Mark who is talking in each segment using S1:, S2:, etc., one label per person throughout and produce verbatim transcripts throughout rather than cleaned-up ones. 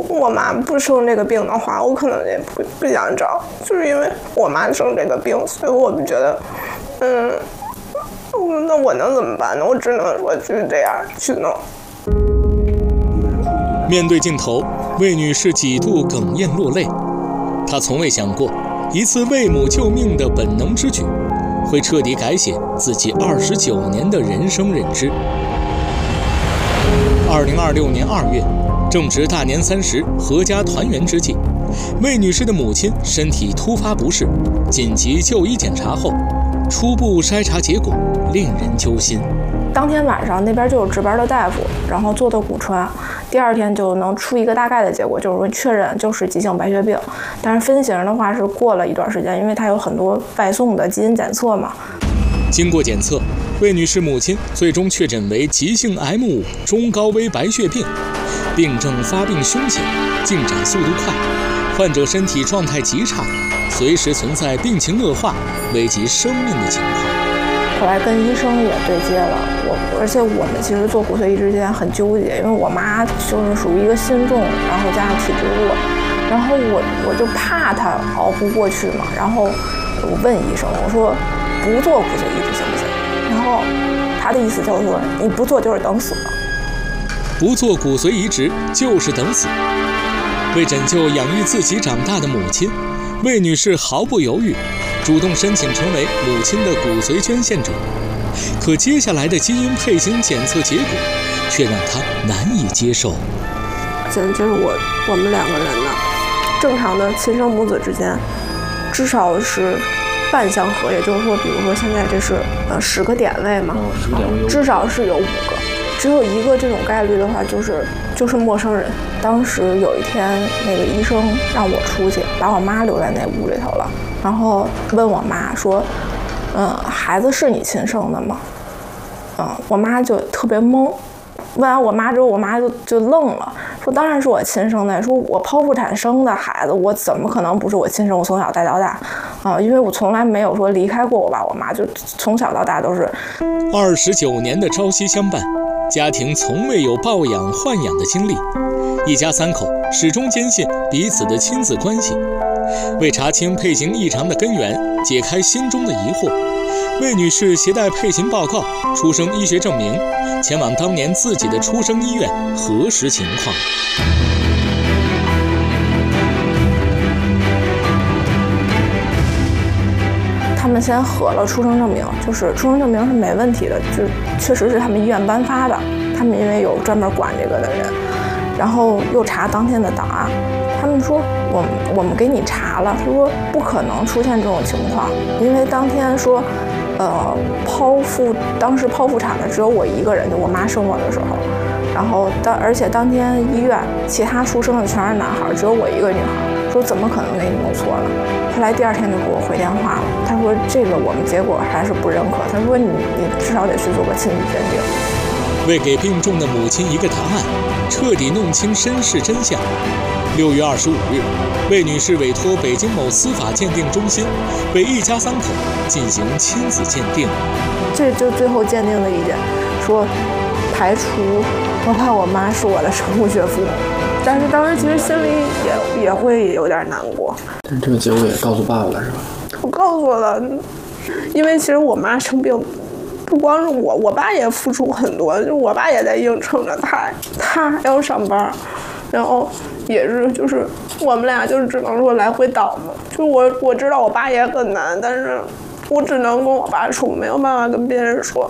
S1: 我妈不生这个病的话，我可能也不不想找，就是因为我妈生这个病，所以我就觉得，嗯，那我能怎么办呢？我只能说就是这样去弄。
S2: 面对镜头，魏女士几度哽咽落泪。她从未想过，一次为母救命的本能之举，会彻底改写自己二十九年的人生认知。二零二六年二月，正值大年三十阖家团圆之际，魏女士的母亲身体突发不适，紧急就医检查后，初步筛查结果令人揪心。
S1: 当天晚上那边就有值班的大夫，然后做的骨穿，第二天就能出一个大概的结果，就是说确认就是急性白血病。但是分型的话是过了一段时间，因为它有很多外送的基因检测嘛。
S2: 经过检测，魏女士母亲最终确诊为急性 M 五 中高危白血病，病症发病凶险，进展速度快，患者身体状态极差，随时存在病情恶化、危及生命的情况。
S1: 后来跟医生也对接了，我而且我们其实做骨髓移植之前很纠结，因为我妈就是属于一个心重，然后加上体质弱，然后我我就怕她熬不过去嘛，然后我问医生，我说不做骨髓移植行不行？然后他的意思就是说你不做就是等死了，
S2: 不做骨髓移植就是等死。为拯救养育自己长大的母亲，魏女士毫不犹豫，主动申请成为母亲的骨髓捐献者。可接下来的基因配型检测结果却让她难以接受。
S1: 现在就是我我们两个人呢，正常的亲生母子之间，至少是半相合，也就是说，比如说现在这是呃十个点位嘛，嗯、至少是有五个，只有一个这种概率的话，就是就是陌生人。当时有一天，那个医生让我出去，把我妈留在那屋里头了，然后问我妈说：“嗯，孩子是你亲生的吗？”嗯，我妈就特别懵。问完我妈之后，我妈就就愣了，说：“当然是我亲生的。说我剖腹产生的孩子，我怎么可能不是我亲生？我从小带到大，啊、呃，因为我从来没有说离开过我爸我妈，就从小到大都是。”
S2: 二十九年的朝夕相伴，家庭从未有抱养豢养的经历，一家三口始终坚信彼此的亲子关系。为查清配型异常的根源，解开心中的疑惑，魏女士携带配型报告、出生医学证明，前往当年自己的出生医院核实情况。
S1: 他们先核了出生证明，就是出生证明是没问题的，就确实是他们医院颁发的，他们因为有专门管这个的人，然后又查当天的档案，他们说我们我们给你查了，他说不可能出现这种情况，因为当天说呃剖腹当时剖腹产的只有我一个人，就我妈生我的时候，然后当而且当天医院其他出生的全是男孩，只有我一个女孩，说怎么可能给你弄错了？后来第二天就给我回电话了，他说这个我们结果还是不认可，他说你你至少得去做个亲子鉴定。
S2: 为给病重的母亲一个答案，彻底弄清身世真相，六月二十五日，魏女士委托北京某司法鉴定中心为一家三口进行亲子鉴定。
S1: 这就最后鉴定的意见说排除我爸我妈是我的生物学父母，但是当时其实心里也也会有点难过。
S3: 但这个结果也告诉爸爸了是吧？
S1: 我告诉了，因为其实我妈生病不光是我，我爸也付出很多，就我爸也在硬撑着他，他还要上班，然后也是就是我们俩就是只能说来回倒嘛。就我我知道我爸也很难，但是我只能跟我爸说，没有办法跟别人说。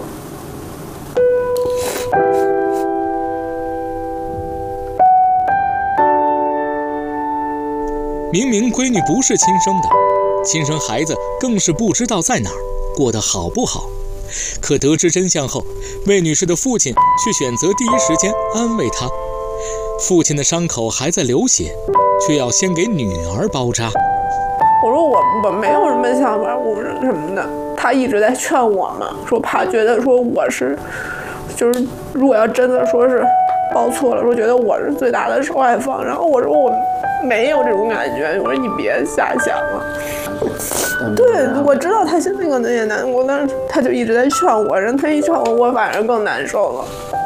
S2: 明明闺女不是亲生的，亲生孩子更是不知道在哪儿，过得好不好。可得知真相后，魏女士的父亲却选择第一时间安慰她。父亲的伤口还在流血，却要先给女儿包扎。
S1: 我说我我没有什么想法，我什么的。他一直在劝我嘛，说怕觉得说我是，就是如果要真的说是报错了，说觉得我是最大的受害方。然后我说我没有这种感觉，我说你别瞎想了。对，我知道他现在可能也难过，但是他就一直在劝我，人他一劝我，我反而更难受了。